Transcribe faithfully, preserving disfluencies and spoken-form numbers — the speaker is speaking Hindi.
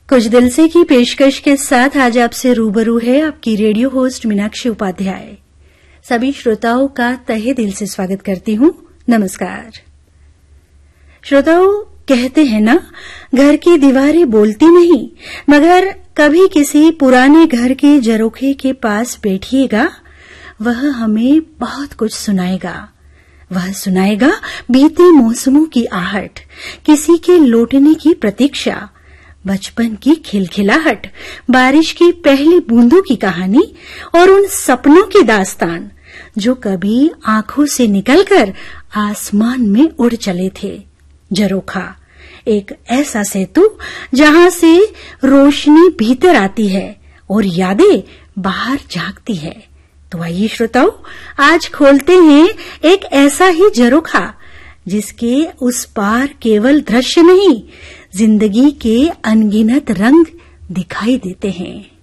कुछ दिल से की पेशकश के साथ आज आपसे रूबरू है आपकी रेडियो होस्ट मीनाक्षी उपाध्याय। सभी श्रोताओं का तहे दिल से स्वागत करती हूं। नमस्कार। श्रोताओं, कहते हैं ना, घर की दीवारें बोलती नहीं, मगर कभी किसी पुराने घर के झरोखे के पास बैठिएगा, वह हमें बहुत कुछ सुनाएगा। वह सुनाएगा बीते मौसमों की आहट, किसी के लौटने की प्रतीक्षा, बचपन की खिलखिलाहट, बारिश की पहली बूंदों की कहानी और उन सपनों की दास्तान जो कभी आंखों से निकलकर आसमान में उड़ चले थे। झरोखा एक ऐसा सेतु जहां से रोशनी भीतर आती है और यादें बाहर झांकती है। तो आइए श्रोताओं, आज खोलते हैं एक ऐसा ही झरोखा जिसके उस पार केवल दृश्य नहीं, जिंदगी के अनगिनत रंग दिखाई देते हैं।